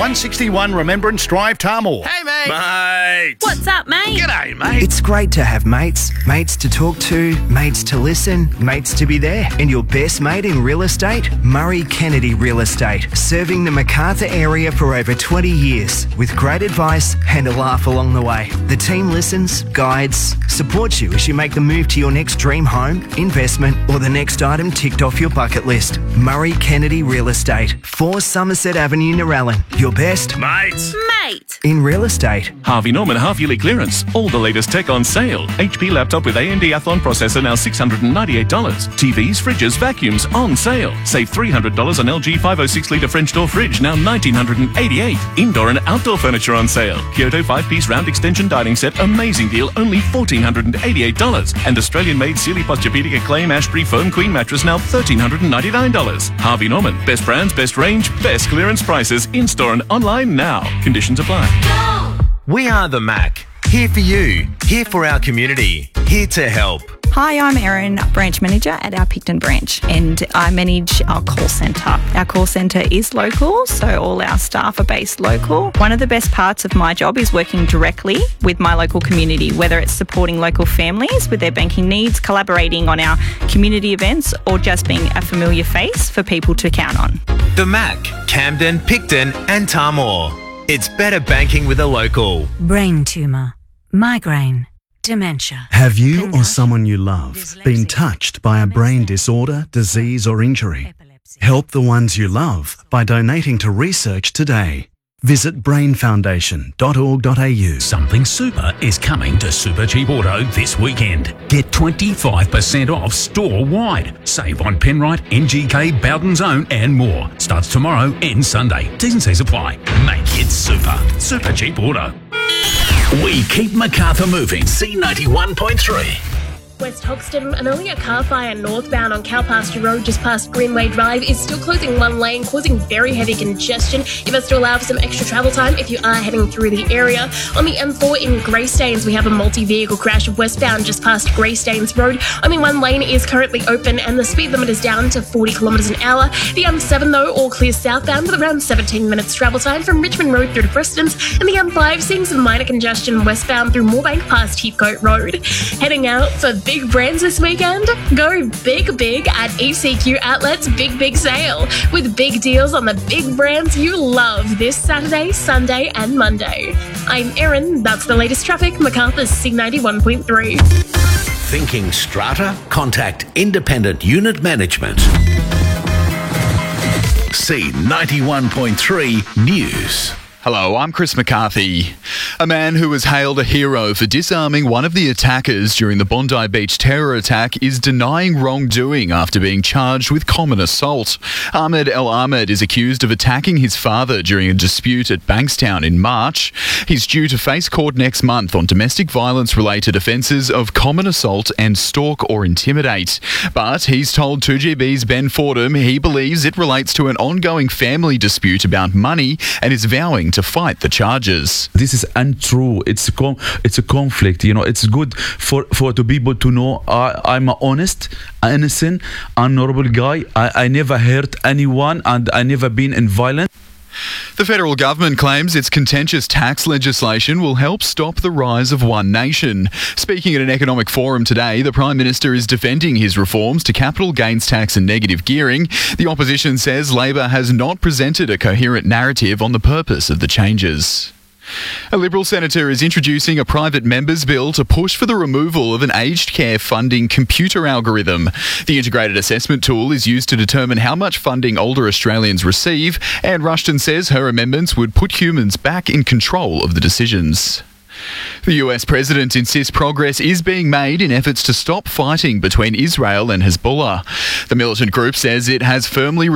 161 Remembrance Drive, Tarmore. Hey, mate. Mate. What's up, mate? G'day, mate. It's great to have mates. Mates to talk to, mates to listen, mates to be there. And your best mate in real estate? Murray Kennedy Real Estate. Serving the Macarthur area for over 20 years. With great advice and a laugh along the way. The team listens, guides, supports you as you make the move to your next dream home, investment, or the next item ticked off your bucket list. Murray Kennedy Real Estate. 4 Somerset Avenue, Narellan. Your best Mates. Mate. in real estate. Harvey Norman half-yearly clearance. All the latest tech on sale. HP laptop with AMD Athlon processor now $698. TVs, fridges, vacuums on sale. Save $300 on LG 506-litre French door fridge, now $1,988. Indoor and outdoor furniture on sale. Kyoto 5-piece round extension dining set, amazing deal, only $1,488. And Australian-made Sealy Posturepedic Acclaim Ashbury Foam Queen mattress, now $1,399. Harvey Norman, best brands, best range, best clearance prices, in-store and online now. Conditions apply. We are the Mac. Here for you. Here for our community. Here to help. Hi, I'm Erin, branch manager at our Picton branch, and I manage our call centre. Our call centre is local, so all our staff are based local. One of the best parts of my job is working directly with my local community, whether it's supporting local families with their banking needs, collaborating on our community events, or just being a familiar face for people to count on. The Mac. Camden, Picton and Tarmore. It's better banking with a local. Brain tumour, migraine, dementia. Have you or someone you love been touched by a brain disorder, disease or injury? Help the ones you love by donating to research today. Visit brainfoundation.org.au. Something super is coming to Super Cheap Auto this weekend. Get 25% off store-wide. Save on Penrite, NGK, Bowden's Own and more. Starts tomorrow and Sunday. T's and C's apply. Make it super. Super Cheap Auto. We keep Macarthur moving. C91.3. West Hoxton, an earlier car fire northbound on Cowpasture Road just past Greenway Drive is still closing one lane, causing very heavy congestion. You must allow for some extra travel time if you are heading through the area. On the M4 in Greystanes, we have a multi-vehicle crash westbound just past Greystanes Road. Only one lane is currently open and the speed limit is down to 40 kilometres an hour. The M7, though, all clear southbound with around 17 minutes travel time from Richmond Road through to Prestons. And the M5 seeing some minor congestion westbound through Moorebank past Heathcote Road. Heading out for big brands this weekend? Go big at ECQ Outlet's Big Sale with big deals on the big brands you love this Saturday, Sunday and Monday. I'm Erin, that's the latest traffic, Macarthur's C91.3. Thinking strata? Contact Independent Unit Management. C91.3 News. Hello, I'm Chris McCarthy. A man who was hailed a hero for disarming one of the attackers during the Bondi Beach terror attack is denying wrongdoing after being charged with common assault. Ahmed El Ahmed is accused of attacking his father during a dispute at Bankstown in March. He's due to face court next month on domestic violence-related offences of common assault and stalk or intimidate. But he's told 2GB's Ben Fordham he believes it relates to an ongoing family dispute about money and is vowing to fight the charges. This is untrue. It's a conflict. You know, it's good for the people to know I'm an honest, innocent, honorable guy. I never hurt anyone and I never been in violence. The federal government claims its contentious tax legislation will help stop the rise of One Nation. Speaking at an economic forum today, the Prime Minister is defending his reforms to capital gains tax and negative gearing. The opposition says Labor has not presented a coherent narrative on the purpose of the changes. A Liberal senator is introducing a private members bill to push for the removal of an aged care funding computer algorithm. The integrated assessment tool is used to determine how much funding older Australians receive, and Rushton says her amendments would put humans back in control of the decisions. The US president insists progress is being made in efforts to stop fighting between Israel and Hezbollah. The militant group says it has firmly